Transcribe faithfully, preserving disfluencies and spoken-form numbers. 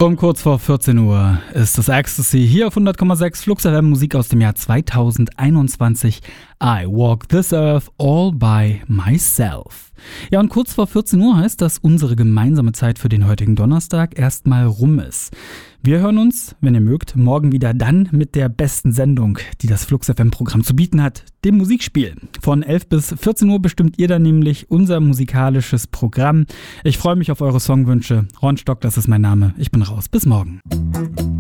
Um kurz vor vierzehn Uhr ist das Ecstasy hier auf hundert Komma sechs Flux F M, Musik aus dem Jahr zweitausendeinundzwanzig. I Walk This Earth All By Myself. Ja, und kurz vor vierzehn Uhr heißt, dass unsere gemeinsame Zeit für den heutigen Donnerstag erstmal rum ist. Wir hören uns, wenn ihr mögt, morgen wieder dann mit der besten Sendung, die das Flux F M-Programm zu bieten hat, dem Musikspiel. Von elf bis vierzehn Uhr bestimmt ihr dann nämlich unser musikalisches Programm. Ich freue mich auf eure Songwünsche. Ron Stock, das ist mein Name. Ich bin raus. Bis morgen.